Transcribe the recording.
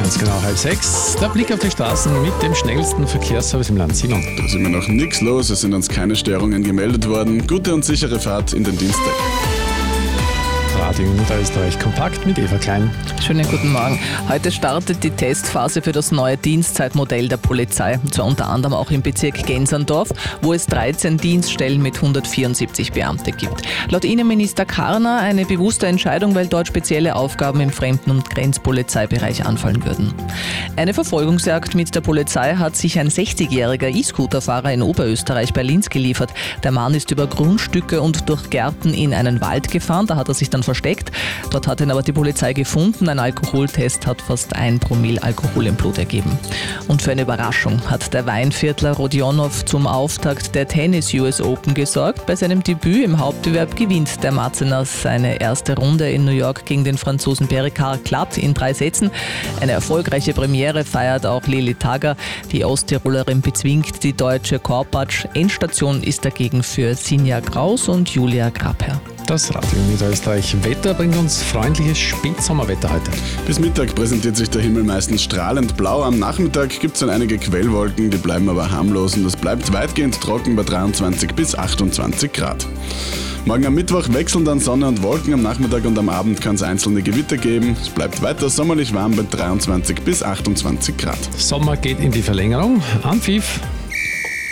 Ganz genau 5:30. Der Blick auf die Straßen mit dem schnellsten Verkehrsservice im Land. Simon. Da ist immer noch nichts los, es sind uns keine Störungen gemeldet worden. Gute und sichere Fahrt in den Dienstag. Radio Niederösterreich kompakt mit Eva Klein. Schönen guten Morgen. Heute startet die Testphase für das neue Dienstzeitmodell der Polizei. Und zwar unter anderem auch im Bezirk Genserndorf, wo es 13 Dienststellen mit 174 Beamte gibt. Laut Innenminister Karner eine bewusste Entscheidung, weil dort spezielle Aufgaben im Fremden- und Grenzpolizeibereich anfallen würden. Eine Verfolgungsjagd mit der Polizei hat sich ein 60-jähriger E-Scooter-Fahrer in Oberösterreich bei Linz geliefert. Der Mann ist über Grundstücke und durch Gärten in einen Wald gefahren. Da hat er sich dann versteckt. Dort hat ihn aber die Polizei gefunden. Ein Alkoholtest hat fast 1 Promille Alkohol im Blut ergeben. Und für eine Überraschung hat der Weinviertler Rodionov zum Auftakt der Tennis US Open gesorgt. Bei seinem Debüt im Hauptbewerb gewinnt der Mazenas seine erste Runde in New York gegen den Franzosen Perricard glatt in 3 Sätzen. Eine erfolgreiche Premiere feiert auch Lili Tager. Die Osttirolerin bezwingt die deutsche Korpatsch. Endstation ist dagegen für Sinja Kraus und Julia Grabherr. Das Radio Niederösterreich Wetter bringt uns freundliches Spätsommerwetter heute. Bis Mittag präsentiert sich der Himmel meistens strahlend blau. Am Nachmittag gibt es dann einige Quellwolken, die bleiben aber harmlos und es bleibt weitgehend trocken bei 23 bis 28 Grad. Morgen am Mittwoch wechseln dann Sonne und Wolken. Am Nachmittag und am Abend kann es einzelne Gewitter geben. Es bleibt weiter sommerlich warm bei 23 bis 28 Grad. Sommer geht in die Verlängerung. Anpfiff